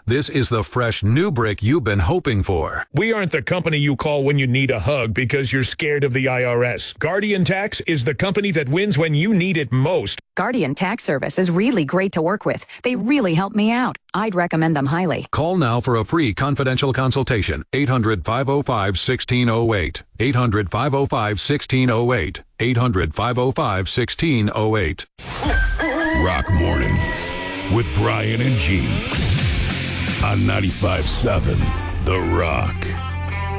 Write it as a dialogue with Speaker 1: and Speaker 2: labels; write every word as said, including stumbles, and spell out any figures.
Speaker 1: This is the fresh new brick you've been hoping for.
Speaker 2: We aren't the company you call when you need a hug because you're scared of the I R S. Guardian Tax is the company that wins when you need it most.
Speaker 3: Guardian Tax Service is really great to work with. They really help me out. I'd recommend them highly.
Speaker 1: Call now for a free confidential consultation. eight hundred, five oh five, one six oh eight. eight hundred, five oh five, one six oh eight. eight hundred, five oh five, one six oh eight.
Speaker 4: Rock Mornings with Brian and Gene on ninety-five point seven The Rock.